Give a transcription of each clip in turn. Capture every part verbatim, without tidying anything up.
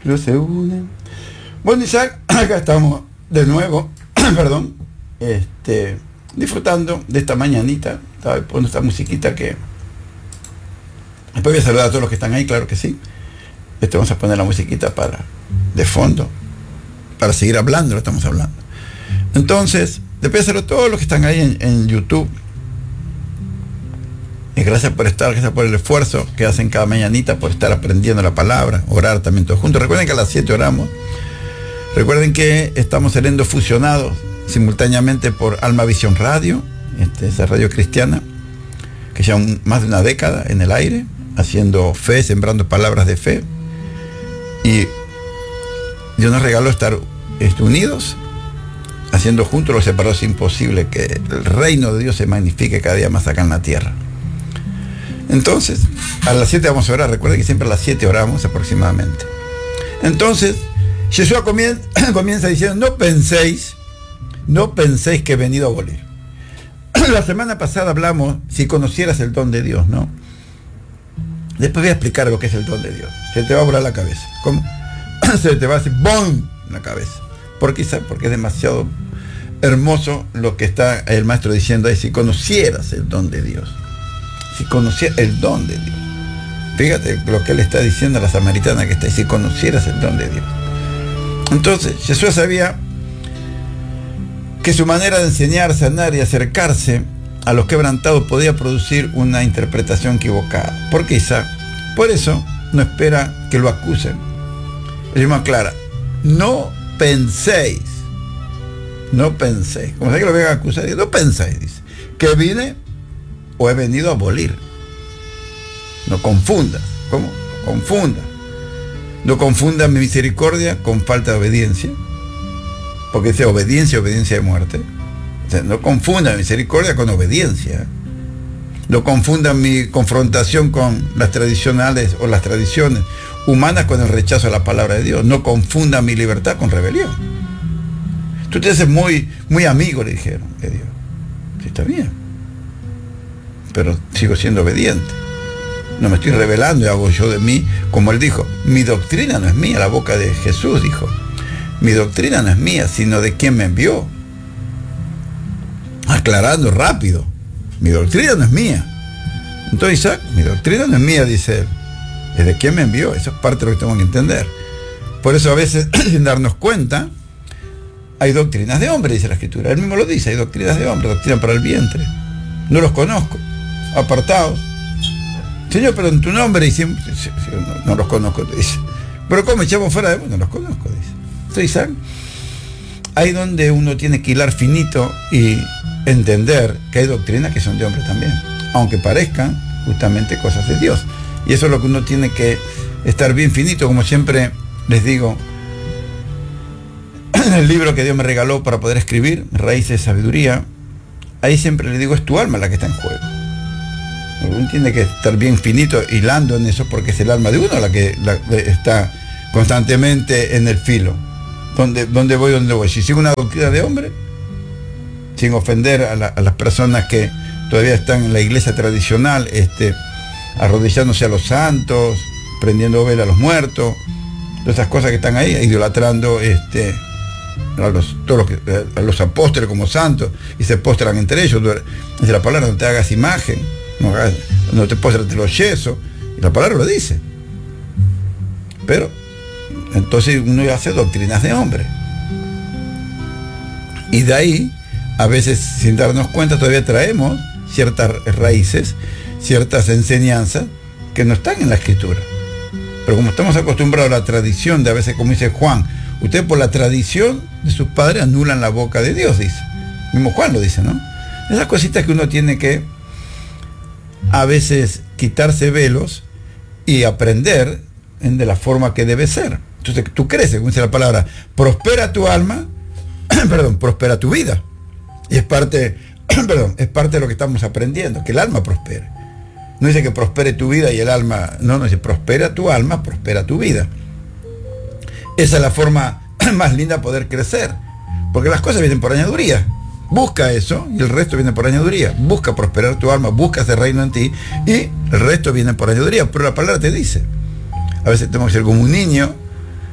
astros se unen. Bueno, Isaac, acá estamos de nuevo, perdón, este, disfrutando de esta mañanita. Estaba poniendo esta musiquita que... Después voy a saludar a todos los que están ahí, claro que sí. Este, vamos a poner la musiquita para, de fondo, para seguir hablando, lo estamos hablando. Entonces, después de saludar a todos los que están ahí en, en YouTube. Y gracias por estar, gracias por el esfuerzo que hacen cada mañanita, por estar aprendiendo la palabra, orar también todos juntos. Recuerden que a las siete oramos. Recuerden que estamos saliendo fusionados simultáneamente por Alma Visión Radio, este, esa radio cristiana, que lleva un, más de una década en el aire, haciendo fe, sembrando palabras de fe. Y Dios nos regaló estar este, unidos, haciendo juntos lo separado es imposible, que el reino de Dios se magnifique cada día más acá en la tierra. Entonces, a las siete vamos a orar. Recuerden que siempre a las siete oramos aproximadamente. Entonces, Jesús comienza, comienza diciendo, no penséis, no penséis que he venido a abolir. La semana pasada hablamos, si conocieras el don de Dios, ¿no? Después voy a explicar lo que es el don de Dios. Se te va a volar la cabeza. ¿Cómo? Se te va a hacer ¡bum! En la cabeza. ¿Por qué? Porque es demasiado hermoso lo que está el maestro diciendo ahí, si conocieras el don de Dios. Si conocieras el don de Dios. Fíjate lo que él está diciendo a la samaritana que está ahí, si conocieras el don de Dios. Entonces, Jesús sabía que su manera de enseñar, sanar y acercarse a los quebrantados podía producir una interpretación equivocada. ¿Por qué, Isaac? Por eso no espera que lo acusen. Él mismo aclara, no penséis, no penséis, como sea que lo vengan a acusar, no penséis, dice, que vine o he venido a abolir. No confundas. ¿Cómo? No confundas. No confundas mi misericordia con falta de obediencia, porque dice obediencia, obediencia de muerte. O sea, no confundan misericordia con obediencia. No confundan mi confrontación con las tradicionales o las tradiciones humanas con el rechazo a la palabra de Dios. No confundan mi libertad con rebelión. Tú te haces muy, muy amigo, le dijeron, de Dios. Sí, está bien, pero sigo siendo obediente. No me estoy rebelando y hago yo de mí, como él dijo, mi doctrina no es mía, la boca de Jesús dijo, mi doctrina no es mía, sino de quien me envió. Aclarando rápido, mi doctrina no es mía. Entonces Isaac, mi doctrina no es mía, dice él, es de quien me envió. Eso es parte de lo que tengo que entender. Por eso a veces, sin darnos cuenta, hay doctrinas de hombre, dice la Escritura. Él mismo lo dice, hay doctrinas de hombre, doctrina para el vientre. No los conozco, apartados. Señor, pero en tu nombre, y siempre, no, no los conozco, te dice. Pero ¿cómo echamos fuera de vos? No los conozco, dice. Entonces, Isaac, ahí donde uno tiene que hilar finito y entender que hay doctrinas que son de hombre también, aunque parezcan justamente cosas de Dios. Y eso es lo que uno tiene que estar bien finito, como siempre les digo, en el libro que Dios me regaló para poder escribir, Raíces de Sabiduría, ahí siempre le digo, es tu alma la que está en juego. Uno tiene que estar bien finito, hilando en eso, porque es el alma de uno la que la, está constantemente en el filo. ¿Dónde, dónde voy, dónde voy? Si sigo una doctrina de hombre, sin ofender a, la, a las personas que todavía están en la iglesia tradicional, este, arrodillándose a los santos, prendiendo vela a los muertos, todas esas cosas que están ahí, idolatrando este, a, los, todos los que, a los apóstoles como santos, y se postran entre ellos. Dice la palabra, no te hagas imagen, no, hagas, no te postras entre los yesos, y la palabra lo dice. Pero entonces uno hace doctrinas de hombre, y de ahí a veces sin darnos cuenta todavía traemos ciertas raíces, ciertas enseñanzas que no están en la Escritura. Pero como estamos acostumbrados a la tradición de a veces, como dice Juan, ustedes por la tradición de sus padres anulan la boca de Dios, dice. Mismo Juan lo dice, ¿no? Esas cositas que uno tiene que a veces quitarse velos y aprender en de la forma que debe ser. Entonces tú creces, como dice la palabra, prospera tu alma, perdón, prospera tu vida. Y es parte, perdón, es parte de lo que estamos aprendiendo, que el alma prospere. No dice que prospere tu vida y el alma, no, no dice prospera tu alma, prospera tu vida. Esa es la forma más linda de poder crecer, porque las cosas vienen por añadiduría. Busca eso y el resto viene por añadiduría. Busca prosperar tu alma, busca ese reino en ti y el resto viene por añadiduría. Pero la palabra te dice, a veces tenemos que ser como un niño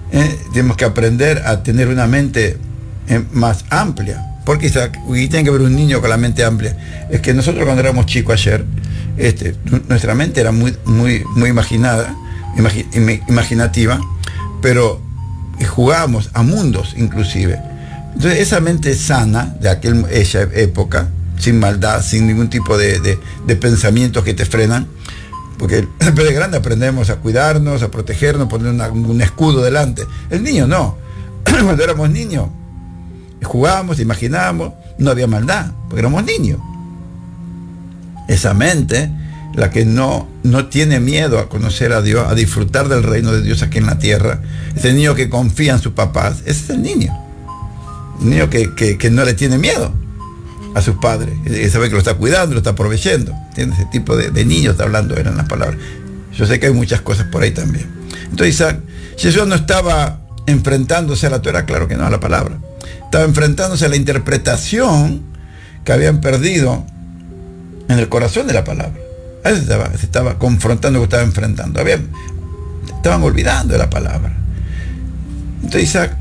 ¿eh? Tenemos que aprender a tener una mente eh, más amplia. Porque Isaac, y tiene que ver un niño con la mente amplia. Es que nosotros cuando éramos chicos ayer, este, nuestra mente era muy, muy, muy imaginada, imagi, imaginativa, pero jugábamos a mundos inclusive. Entonces esa mente sana de aquella época, sin maldad, sin ningún tipo de, de, de pensamientos que te frenan, porque de grande aprendemos a cuidarnos, a protegernos, poner una, un escudo delante. El niño no. Cuando éramos niños, jugábamos, imaginábamos, no había maldad, porque éramos niños. Esa mente, la que no, no tiene miedo a conocer a Dios, a disfrutar del reino de Dios aquí en la tierra, ese niño que confía en sus papás, ese es el niño. Un niño que, que, que no le tiene miedo a sus padres, que sabe que lo está cuidando, lo está proveyendo. ¿Entiendes? Ese tipo de, de niños está hablando, eran las palabras. Yo sé que hay muchas cosas por ahí también. Entonces Isaac, Jesús no estaba enfrentándose a la Torah, claro que no, a la palabra. Estaba enfrentándose a la interpretación que habían perdido en el corazón de la palabra. A eso se estaba, se estaba confrontando, que estaba enfrentando. Habían, estaban olvidando de la palabra. Entonces Isaac,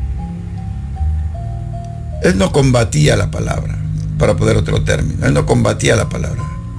él no combatía la palabra, para poner otro término. Él no combatía la palabra.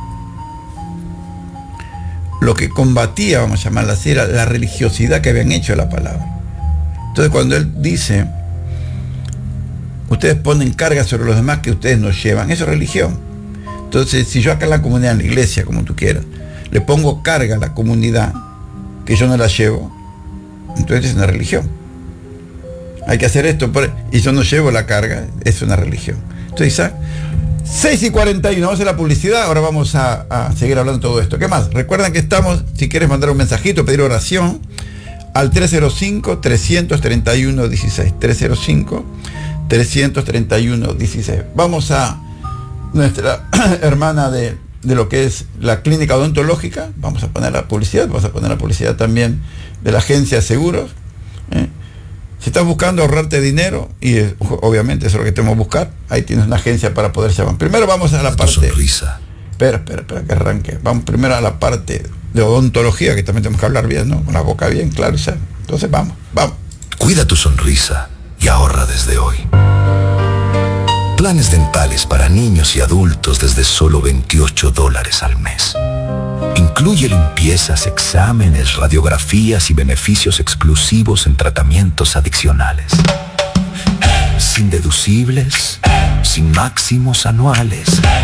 Lo que combatía, vamos a llamarla así, era la religiosidad que habían hecho de la palabra. Entonces cuando él dice, ustedes ponen carga sobre los demás que ustedes nos llevan, eso es religión. Entonces, si yo acá en la comunidad, en la iglesia, como tú quieras, le pongo carga a la comunidad que yo no la llevo, entonces es una religión. Hay que hacer esto, por, y yo no llevo la carga, es una religión. Entonces, Isaac, seis y cuarenta y uno, vamos a la publicidad, ahora vamos a, a seguir hablando de todo esto. ¿Qué más? Recuerden que estamos, si quieres mandar un mensajito, pedir oración, al tres cero cinco, tres tres uno, uno seis, tres cero cinco, tres tres uno, uno seis. Vamos a nuestra hermana de, de lo que es la clínica odontológica, vamos a poner la publicidad, vamos a poner la publicidad también de la agencia de seguros. ¿eh? Si estás buscando ahorrarte dinero, y es, obviamente eso es lo que tenemos que buscar, ahí tienes una agencia para poder llamar. Primero vamos a la a parte... sonrisa. Espera, espera, espera, que arranque. Vamos primero a la parte de odontología, que también tenemos que hablar bien, ¿no? Con la boca bien, claro, ¿sabes? Entonces vamos, vamos. Cuida tu sonrisa y ahorra desde hoy. Planes dentales para niños y adultos desde solo veintiocho dólares al mes. Incluye limpiezas, exámenes, radiografías y beneficios exclusivos en tratamientos adicionales. Sin deducibles, sin máximos anuales.